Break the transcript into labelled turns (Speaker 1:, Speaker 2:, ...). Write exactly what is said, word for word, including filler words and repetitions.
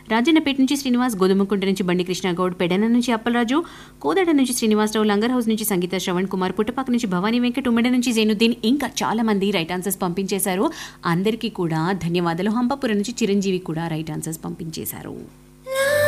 Speaker 1: రాజన్నపేట నుంచి శ్రీనివాస్, గోధుమకుంట నుంచి బండి కృష్ణగౌడ్, పెడన నుంచి అప్పలరాజు, కోదడ నుంచి శ్రీనివాసరావు, లంగర్ హౌస్ నుంచి సంగీత శ్రవణ్ కుమార్, పుట్టపాక నుంచి భవానీ వెంకట్, ఉమ్మడి నుంచి జైనుద్దీన్, ఇంకా చాలా మంది రైట్ ఆన్సర్స్ పంపించేశారు. అందరికీ కూడా ధన్యవాదాలు. హంపాపురం నుంచి చిరంజీవి కూడా రైట్ ఆన్సర్స్ పంపించేశారు.